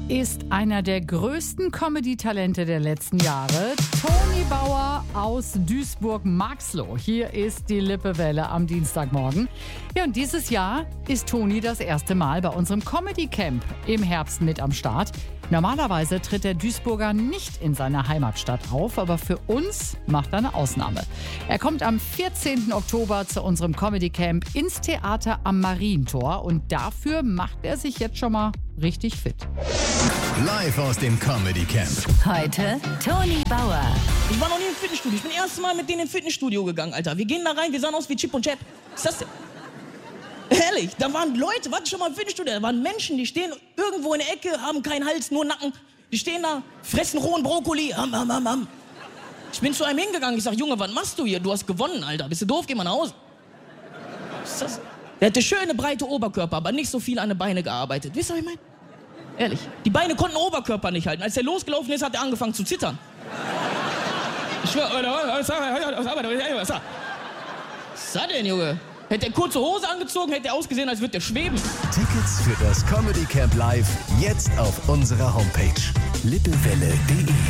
ist einer der größten Comedy-Talente der letzten Jahre. Toni Bauer aus Duisburg-Marxloh. Hier ist die Lippewelle am Dienstagmorgen. Ja, und dieses Jahr ist Toni das erste Mal bei unserem Comedy-Camp im Herbst mit am Start. Normalerweise tritt der Duisburger nicht in seiner Heimatstadt auf, aber für uns macht er eine Ausnahme. Er kommt am 14. Oktober zu unserem Comedy-Camp ins Theater am Marientor und dafür macht er sich jetzt schon mal richtig fit. Live aus dem Comedy Camp. Heute Toni Bauer. Ich war noch nie im Fitnessstudio. Ich bin das erste Mal mit denen ins Fitnessstudio gegangen, Alter. Wir gehen da rein, wir sahen aus wie Chip und Chap. Was ist das denn? Ehrlich, da waren Leute, warte schon mal im Fitnessstudio, da waren Menschen, die stehen irgendwo in der Ecke, haben keinen Hals, nur Nacken. Die stehen da, fressen rohen Brokkoli, ham. Ich bin zu einem hingegangen, ich sag, Junge, was machst du hier? Du hast gewonnen, Alter. Bist du doof? Geh mal nach Hause. Was ist das? Der hatte schöne, breite Oberkörper, aber nicht so viel an den Beinen gearbeitet. Wisst ihr, was ich meine? Ehrlich. Die Beine konnten den Oberkörper nicht halten. Als er losgelaufen ist, hat er angefangen zu zittern. Ich schwör, was ist das denn, Junge? Hätte er kurze Hose angezogen, hätte er ausgesehen, als würde er schweben. Tickets für das Comedy Camp Live jetzt auf unserer Homepage lippewelle.de.